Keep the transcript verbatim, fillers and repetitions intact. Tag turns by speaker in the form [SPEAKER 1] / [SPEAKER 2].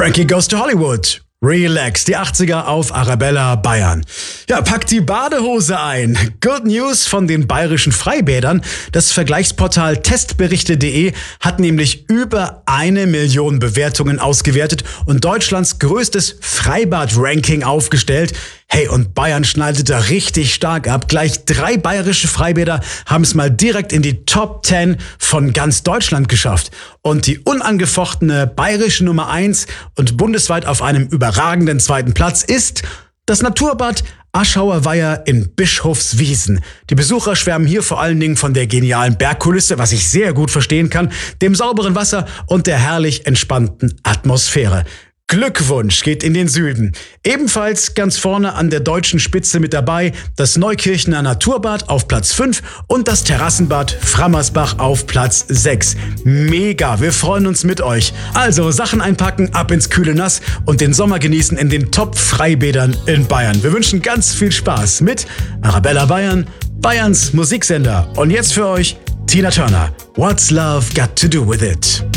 [SPEAKER 1] Frankie Goes to Hollywood. Relax, die achtziger auf Arabella Bayern. Ja, packt die Badehose ein. Good News von den bayerischen Freibädern. Das Vergleichsportal testberichte punkt de hat nämlich über eine Million Bewertungen ausgewertet und Deutschlands größtes Freibad-Ranking aufgestellt. Hey, und Bayern schneidet da richtig stark ab. Gleich drei bayerische Freibäder haben es mal direkt in die Top zehn von ganz Deutschland geschafft. Und die unangefochtene bayerische Nummer eins und bundesweit auf einem überragenden zweiten Platz ist das Naturbad Aschauer Weiher in Bischofswiesen. Die Besucher schwärmen hier vor allen Dingen von der genialen Bergkulisse, was ich sehr gut verstehen kann, dem sauberen Wasser und der herrlich entspannten Atmosphäre. Glückwunsch geht in den Süden. Ebenfalls ganz vorne an der deutschen Spitze mit dabei das Neukirchener Naturbad auf Platz fünf und das Terrassenbad Frammersbach auf Platz sechs. Mega, wir freuen uns mit euch. Also Sachen einpacken, ab ins kühle Nass und den Sommer genießen in den Top-Freibädern in Bayern. Wir wünschen ganz viel Spaß mit Arabella Bayern, Bayerns Musiksender. Und jetzt für euch Tina Turner. What's Love Got to Do With It?